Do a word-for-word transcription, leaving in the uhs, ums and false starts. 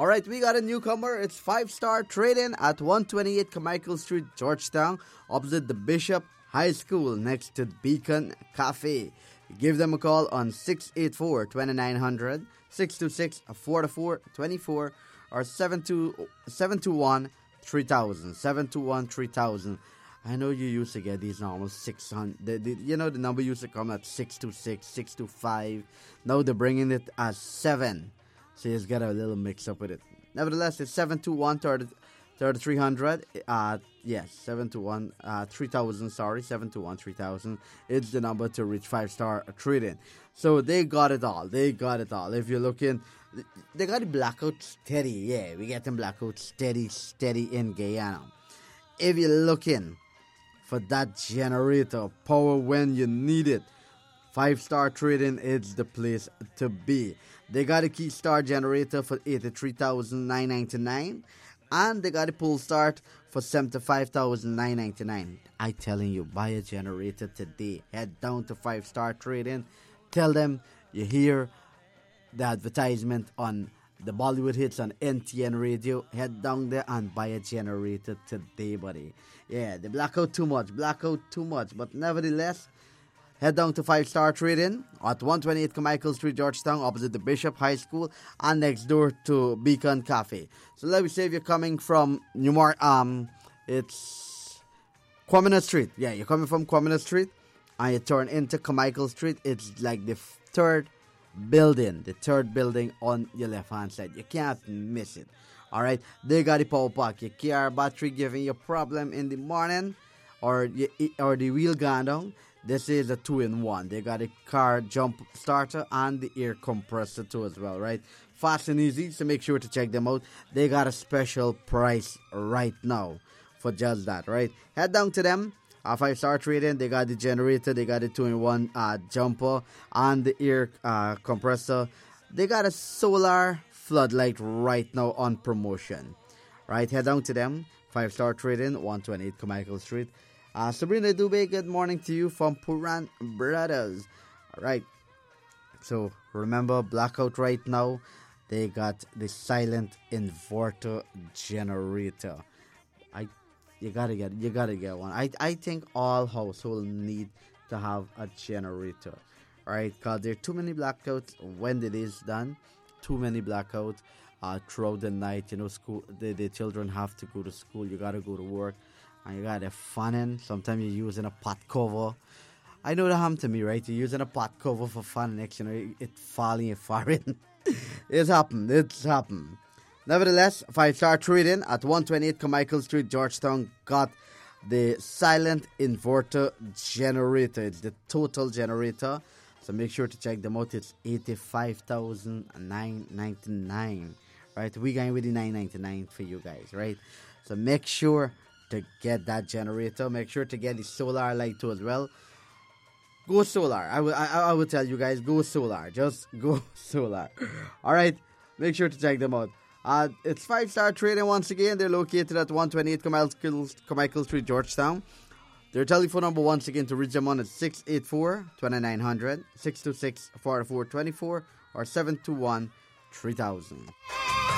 right, we got a newcomer. It's five-star trade-in at one twenty-eight Carmichael Street, Georgetown, opposite the Bishop High School, next to Beacon Cafe. Give them a call on six eight four, two nine zero zero, six two six, four four two four, or seven two one, three thousand, seven two one, three thousand. I know you used to get these normal six hundred. The, the, you know, the number used to come at six two six, six two five. Now they're bringing it as seven. So you just get a little mix up with it. Nevertheless, it's seven two one, thirty-three hundred. Uh, yes, seven two one, uh, three thousand, sorry. seven two one, three thousand. It's the number to reach five-star trading. So they got it all. They got it all. If you're looking, they got the blackout steady. Yeah, we get them blackout steady, steady in Guyana. If you're looking for that generator power when you need it, Five-Star Trading is the place to be. They got a key star generator for eighty-three thousand nine hundred ninety-nine dollars, and they got a pull start for seventy-five thousand nine hundred ninety-nine dollars. I telling you, buy a generator today. Head down to Five-Star Trading. Tell them you hear the advertisement on the Bollywood Hits on N T N Radio. Head down there and buy a generator today, buddy. Yeah, they black out too much, black out too much, but nevertheless, head down to Five-Star Trading at one twenty-eight Carmichael Street, Georgetown, opposite the Bishop High School, and next door to Beacon Cafe. So let me say, if you're coming from Newmark, um, it's Quamina Street. Yeah, you're coming from Quamina Street, and you turn into Carmichael Street. It's like the third building, the third building on your left-hand side. You can't miss it. All right, they got the power pack. Your car battery giving you a problem in the morning, or you, or the wheel gone down. This is a two-in-one. They got a car jump starter and the air compressor too as well, right? Fast and easy, so make sure to check them out. They got a special price right now for just that, right? Head down to them. Uh, Five-Star Trading, they got the generator, they got the two-in-one uh, jumper and the air uh, compressor. They got a solar floodlight right now on promotion, right? Head down to them. Five-Star Trading, one twenty-eight Carmichael Street. Uh, Sabrina Dubé, good morning to you from Puran Brothers. All right. So remember, blackout right now. They got the silent inverter generator. I, you gotta get, you gotta get one. I, I think all households need to have a generator. All right, cause there are too many blackouts when it is done. Too many blackouts uh, throughout the night. You know, school. The, the children have to go to school. You gotta go to work. And you got a fanning. Sometimes you're using a pot cover. I know that happened to me, right? You're using a pot cover for fun. Next, you know, it, it falling and firing. It's happened. It's happened. Nevertheless, Five-Star Trading at one twenty-eight Carmichael Street, Georgetown, got the silent inverter generator. It's the total generator. So make sure to check them out. It's eighty-five thousand nine hundred ninety-nine dollars, right? We're going with the nine hundred ninety-nine dollars for you guys, right? So make sure to get that generator. Make sure to get the solar light too as well. Go solar. I will I, I will tell you guys, go solar. Just go solar. All right. Make sure to check them out. Uh, it's Five-Star Trading once again. They're located at one twenty-eight Carmichael, Carmichael Street, Georgetown. Their telephone number once again to reach them on is six eight four, two nine zero zero, six two six, four four two four, or seven two one, three thousand.